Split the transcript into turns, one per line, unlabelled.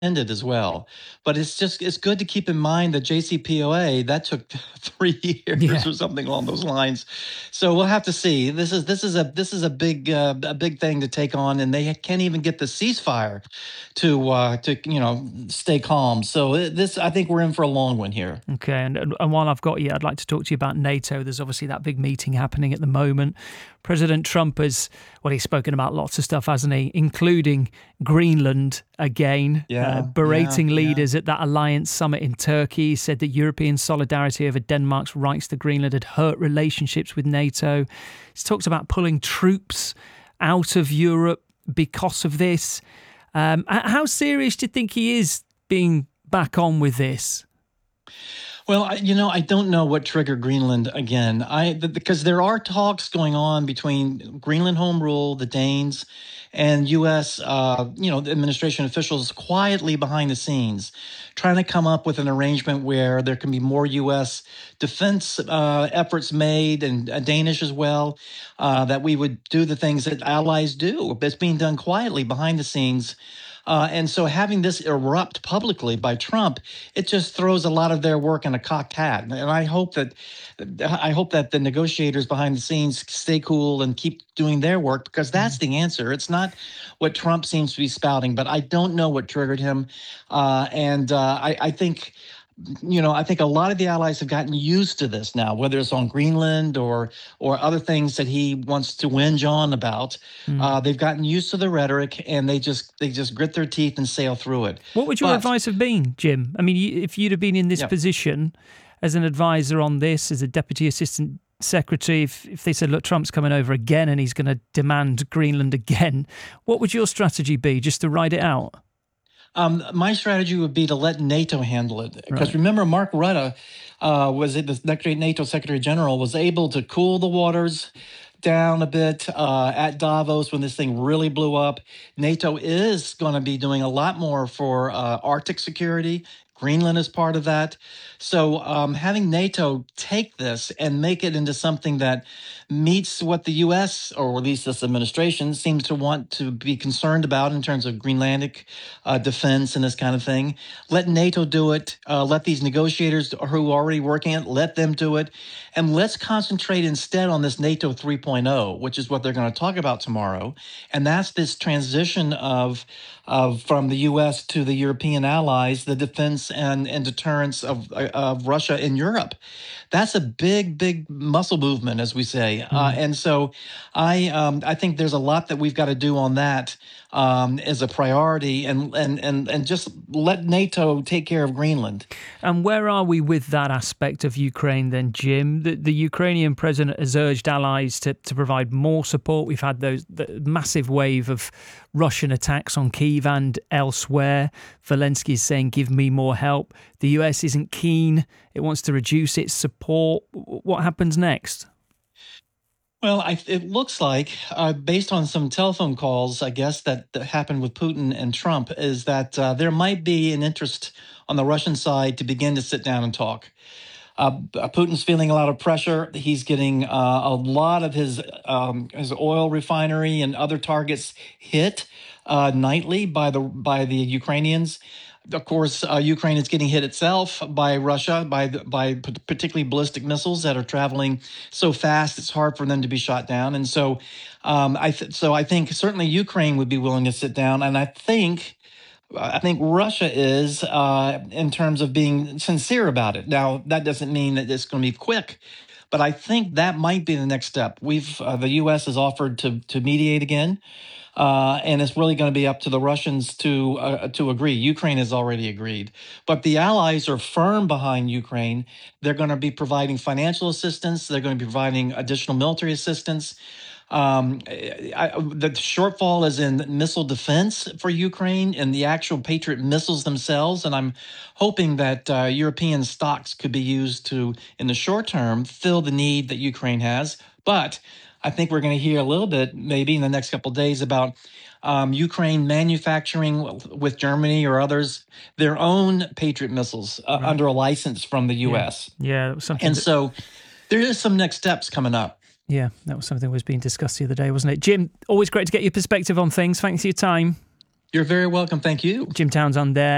ended as well. But it's good to keep in mind that JCPOA that took 3 years
Yeah.
or something along those lines. So we'll have to see. This is a big thing to take on, and they can't even get the ceasefire to stay calm. So this I think we're in for a long one here.
Okay, and while I've got you, I'd like to talk to you about NATO. There's obviously that big meeting happening at the moment. President Trump he's spoken about lots of stuff, hasn't he? Including Greenland again, berating leaders at that alliance summit in Turkey. He said that European solidarity over Denmark's rights to Greenland had hurt relationships with NATO. He's talked about pulling troops out of Europe because of this. How serious do you think he is being back on with this?
Well, I don't know what triggered Greenland again. Because there are talks going on between Greenland Home Rule, the Danes, and U.S. Administration officials quietly behind the scenes, trying to come up with an arrangement where there can be more U.S. defense efforts made, and Danish as well, that we would do the things that allies do. It's being done quietly behind the scenes. And so having this erupt publicly by Trump, it just throws a lot of their work in a cocked hat. And I hope that the negotiators behind the scenes stay cool and keep doing their work, because that's the answer. It's not what Trump seems to be spouting, but I don't know what triggered him. I think a lot of the allies have gotten used to this now, whether it's on Greenland or other things that he wants to whinge on about. They've gotten used to the rhetoric, and they just grit their teeth and sail through it.
What would your advice have been, Jim? I mean, if you'd have been in this position as an advisor on this, as a deputy assistant secretary, if they said, look, Trump's coming over again and he's going to demand Greenland again, what would your strategy be, just to ride it out?
My strategy would be to let NATO handle it, because remember, Mark Rutte the NATO Secretary General, was able to cool the waters down a bit at Davos when this thing really blew up. NATO is going to be doing a lot more for Arctic security. Greenland is part of that. So having NATO take this and make it into something that meets what the U.S., or at least this administration, seems to want to be concerned about in terms of Greenlandic defense and this kind of thing. Let NATO do it. Let these negotiators who are already working it, let them do it. And let's concentrate instead on this NATO 3.0, which is what they're going to talk about tomorrow. And that's this transition from the U.S. to the European allies, the defense and deterrence of Russia in Europe. That's a big muscle movement, as we say. And so I think there's a lot that we've got to do on that as a priority, and just let NATO take care of Greenland.
And where are we with that aspect of Ukraine then, Jim? The Ukrainian president has urged allies to provide more support. We've had the massive wave of Russian attacks on Kyiv and elsewhere. Zelensky is saying, give me more help. The US isn't keen. It wants to reduce its support. What happens next?
Well, it looks like, based on some telephone calls, I guess, that happened with Putin and Trump, is that there might be an interest on the Russian side to begin to sit down and talk. Putin's feeling a lot of pressure. He's getting a lot of his oil refinery and other targets hit nightly by the Ukrainians. Of course, Ukraine is getting hit itself by Russia, by particularly ballistic missiles that are traveling so fast it's hard for them to be shot down. And so, I think certainly Ukraine would be willing to sit down, and I think Russia is, in terms of being sincere about it. Now, that doesn't mean that it's going to be quick, but I think that might be the next step. The U.S. has offered to mediate again. And it's really going to be up to the Russians to agree. Ukraine has already agreed, but the allies are firm behind Ukraine. They're going to be providing financial assistance. They're going to be providing additional military assistance. The shortfall is in missile defense for Ukraine and the actual Patriot missiles themselves. And I'm hoping that European stocks could be used to, in the short term, fill the need that Ukraine has. But I think we're going to hear a little bit, maybe in the next couple of days, about Ukraine manufacturing with Germany or others their own Patriot missiles under a license from the U.S.
Yeah, something.
So there is some next steps coming up.
Yeah, that was something that was being discussed the other day, wasn't it? Jim, always great to get your perspective on things. Thanks for your time.
You're very welcome. Thank you.
Jim Townsend there.